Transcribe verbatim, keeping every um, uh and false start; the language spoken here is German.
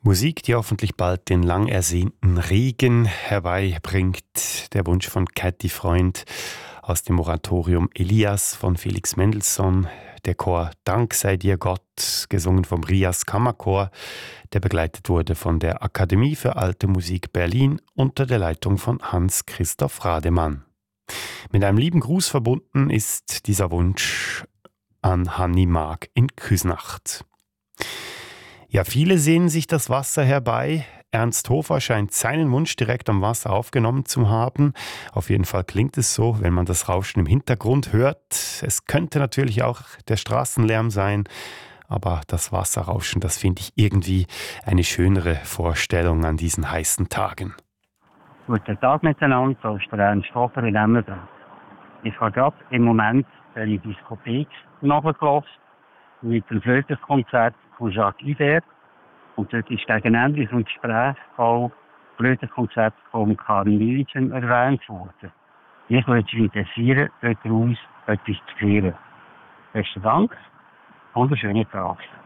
Musik, die hoffentlich bald den lang ersehnten Regen herbeibringt. Der Wunsch von Katy Freund aus dem Oratorium Elias von Felix Mendelssohn. Der Chor Dank sei dir Gott, gesungen vom Rias Kammerchor, der begleitet wurde von der Akademie für Alte Musik Berlin unter der Leitung von Hans-Christoph Rademann. Mit einem lieben Gruß verbunden ist dieser Wunsch an Hanni Maag in Küsnacht. Ja, viele sehnen sich das Wasser herbei. Ernst Hofer scheint seinen Wunsch direkt am Wasser aufgenommen zu haben. Auf jeden Fall klingt es so, wenn man das Rauschen im Hintergrund hört. Es könnte natürlich auch der Straßenlärm sein, aber das Wasserrauschen, das finde ich irgendwie eine schönere Vorstellung an diesen heißen Tagen. Guten Tag miteinander, so ist der Ernst Hofer in Emmental. Ich habe gerade im Moment eine Diskothek nachgelassen mit dem Flötenkonzert von Jacques Ibert. Und dort ist gegen Ende des Gesprächs auch das Flötenkonzert von Karl Nielsen erwähnt worden. Mich würde es interessieren, daraus etwas zu hören. Besten Dank und einen schönen Tag.